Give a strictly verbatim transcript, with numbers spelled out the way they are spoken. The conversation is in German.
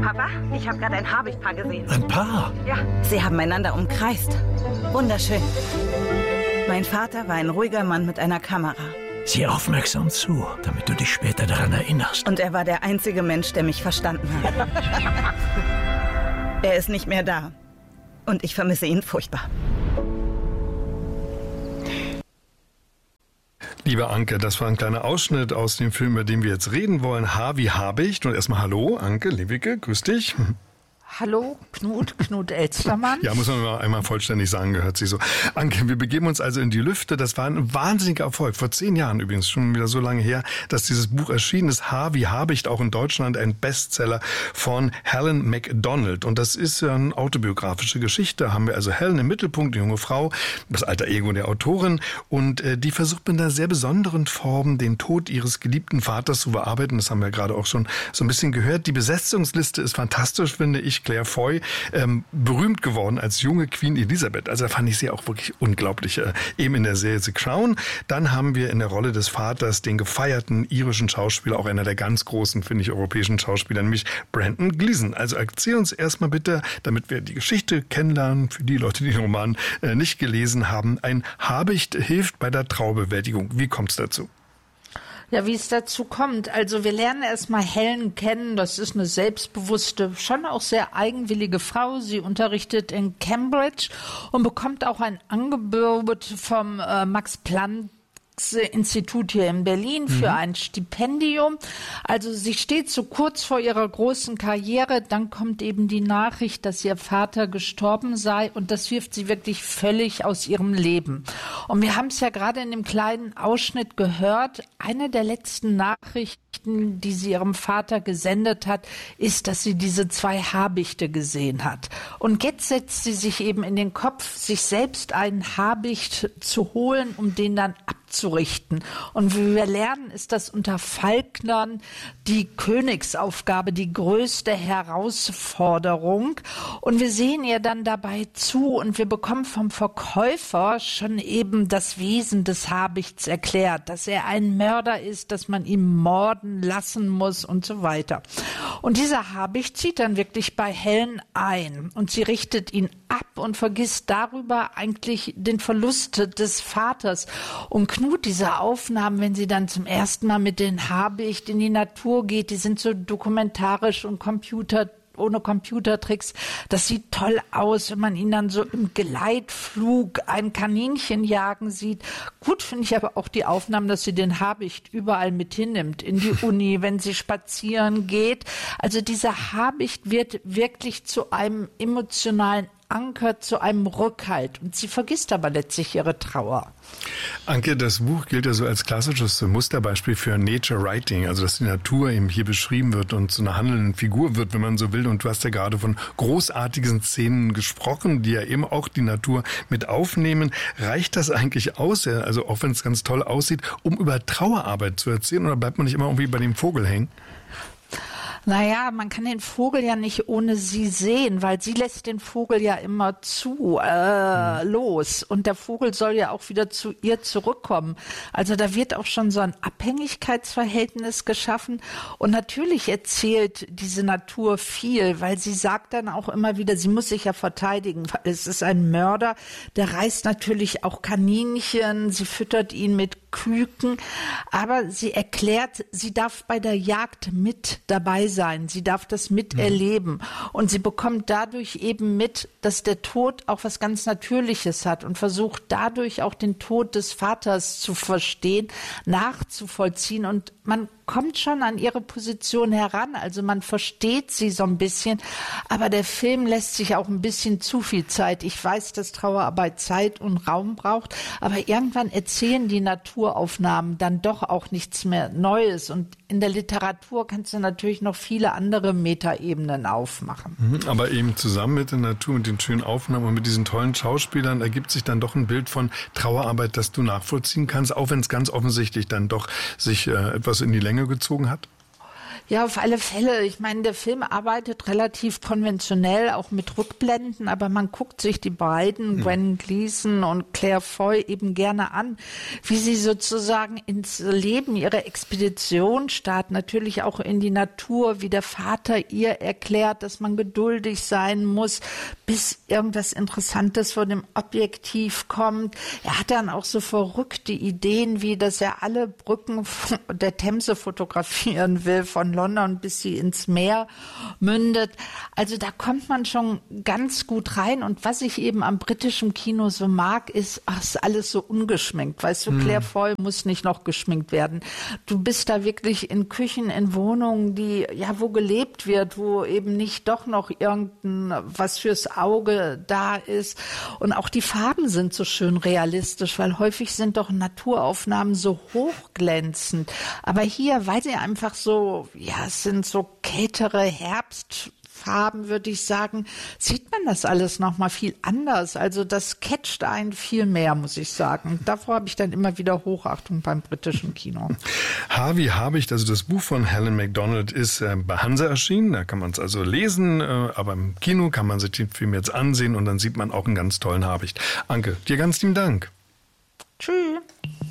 Papa, ich habe gerade ein Habichtpaar gesehen. Ein Paar? Ja. Sie haben einander umkreist. Wunderschön. Mein Vater war ein ruhiger Mann mit einer Kamera. Sieh aufmerksam zu, damit du dich später daran erinnerst. Und er war der einzige Mensch, der mich verstanden hat. Er ist nicht mehr da. Und ich vermisse ihn furchtbar. Liebe Anke, das war ein kleiner Ausschnitt aus dem Film, über den wir jetzt reden wollen. H wie Habicht. Und erstmal hallo, Anke Lewicke, grüß dich. Hallo, Knut, Knut Elstermann. Ja, muss man mal einmal vollständig sagen, gehört sie so. Anke, wir begeben uns also in die Lüfte. Das war ein wahnsinniger Erfolg. Vor zehn Jahren übrigens, schon wieder so lange her, dass dieses Buch erschienen ist. H wie Habicht, auch in Deutschland ein Bestseller von Helen Macdonald. Und das ist ja eine autobiografische Geschichte. Da haben wir also Helen im Mittelpunkt, die junge Frau, das alter Ego der Autorin. Und äh, die versucht mit einer sehr besonderen Form, den Tod ihres geliebten Vaters zu bearbeiten. Das haben wir gerade auch schon so ein bisschen gehört. Die Besetzungsliste ist fantastisch, finde ich. Claire Foy, ähm, berühmt geworden als junge Queen Elisabeth. Also da fand ich sie auch wirklich unglaublich, äh, eben in der Serie The Crown. Dann haben wir in der Rolle des Vaters den gefeierten irischen Schauspieler, auch einer der ganz großen, finde ich, europäischen Schauspieler, nämlich Brendan Gleeson. Also erzähl uns erstmal bitte, damit wir die Geschichte kennenlernen, für die Leute, die den Roman äh, nicht gelesen haben, ein Habicht hilft bei der Trauerbewältigung. Wie kommt es dazu? Ja, wie es dazu kommt. Also wir lernen erstmal Helen kennen. Das ist eine selbstbewusste, schon auch sehr eigenwillige Frau. Sie unterrichtet in Cambridge und bekommt auch ein Angebot vom äh, Max Planck Institut hier in Berlin für mhm. ein Stipendium. Also sie steht so kurz vor ihrer großen Karriere, dann kommt eben die Nachricht, dass ihr Vater gestorben sei und das wirft sie wirklich völlig aus ihrem Leben. Und wir haben es ja gerade in dem kleinen Ausschnitt gehört, eine der letzten Nachrichten, die sie ihrem Vater gesendet hat, ist, dass sie diese zwei Habichte gesehen hat. Und jetzt setzt sie sich eben in den Kopf, sich selbst einen Habicht zu holen, um den dann abzurichten. Und wie wir lernen, ist das unter Falknern die Königsaufgabe, die größte Herausforderung. Und wir sehen ihr dann dabei zu und wir bekommen vom Verkäufer schon eben das Wesen des Habichts erklärt, dass er ein Mörder ist, dass man ihn morden lassen muss und so weiter. Und dieser Habicht zieht dann wirklich bei Helen ein und sie richtet ihn ab und vergisst darüber eigentlich den Verlust des Vaters. Und Knut, diese Aufnahmen, wenn sie dann zum ersten Mal mit den Habicht in die Natur geht, die sind so dokumentarisch und Computer ohne Computertricks. Das sieht toll aus, wenn man ihn dann so im Gleitflug ein Kaninchen jagen sieht. Gut finde ich aber auch die Aufnahmen, dass sie den Habicht überall mit hinnimmt, in die Uni, wenn sie spazieren geht. Also dieser Habicht wird wirklich zu einem emotionalen Anker, zu einem Rückhalt. Und sie vergisst aber letztlich ihre Trauer. Anke, das Buch gilt ja so als klassisches Musterbeispiel für Nature Writing, also dass die Natur eben hier beschrieben wird und zu einer handelnden Figur wird, wenn man so will. Und du hast ja gerade von großartigen Szenen gesprochen, die ja eben auch die Natur mit aufnehmen. Reicht das eigentlich aus, also auch wenn es ganz toll aussieht, um über Trauerarbeit zu erzählen, oder bleibt man nicht immer irgendwie bei dem Vogel hängen? Naja, man kann den Vogel ja nicht ohne sie sehen, weil sie lässt den Vogel ja immer zu, äh, mhm. los. Und der Vogel soll ja auch wieder zu ihr zurückkommen. Also da wird auch schon so ein Abhängigkeitsverhältnis geschaffen. Und natürlich erzählt diese Natur viel, weil sie sagt dann auch immer wieder, sie muss sich ja verteidigen, weil es ist ein Mörder, der reißt natürlich auch Kaninchen, sie füttert ihn mit Küken, aber sie erklärt, sie darf bei der Jagd mit dabei sein, sie darf das miterleben und sie bekommt dadurch eben mit, dass der Tod auch was ganz Natürliches hat und versucht dadurch auch den Tod des Vaters zu verstehen, nachzuvollziehen und man kommt schon an ihre Position heran, also man versteht sie so ein bisschen, aber der Film lässt sich auch ein bisschen zu viel Zeit. Ich weiß, dass Trauerarbeit Zeit und Raum braucht, aber irgendwann erzählen die Naturaufnahmen dann doch auch nichts mehr Neues und in der Literatur kannst du natürlich noch viele andere Metaebenen aufmachen. Aber eben zusammen mit der Natur, mit den schönen Aufnahmen und mit diesen tollen Schauspielern ergibt sich dann doch ein Bild von Trauerarbeit, das du nachvollziehen kannst, auch wenn es ganz offensichtlich dann doch sich äh, etwas in die Länge gezogen hat? Ja, auf alle Fälle. Ich meine, der Film arbeitet relativ konventionell, auch mit Rückblenden, aber man guckt sich die beiden, mhm. Brendan Gleeson und Claire Foy, eben gerne an, wie sie sozusagen ins Leben ihrer Expedition starten, natürlich auch in die Natur, wie der Vater ihr erklärt, dass man geduldig sein muss, bis irgendwas Interessantes vor dem Objektiv kommt. Er hat dann auch so verrückte Ideen, wie dass er alle Brücken der Themse fotografieren will, von London bis sie ins Meer mündet. Also da kommt man schon ganz gut rein. Und was ich eben am britischen Kino so mag, ist, ach, ist alles so ungeschminkt. Weißt du, hm. Claire Foy muss nicht noch geschminkt werden. Du bist da wirklich in Küchen, in Wohnungen, die, ja, wo gelebt wird, wo eben nicht doch noch irgendein was fürs Auge da ist. Und auch die Farben sind so schön realistisch, weil häufig sind doch Naturaufnahmen so hochglänzend. Aber hier, weil sie einfach so, ja, es sind so kältere Herbstfarben, würde ich sagen, sieht man das alles nochmal viel anders. Also das catcht einen viel mehr, muss ich sagen. Davor habe ich dann immer wieder Hochachtung beim britischen Kino. Harvey Habicht, also das Buch von Helen Macdonald, ist äh, bei Hansa erschienen. Da kann man es also lesen, äh, aber im Kino kann man sich den Film jetzt ansehen und dann sieht man auch einen ganz tollen Habicht. Anke, dir ganz lieben Dank. Tschüss.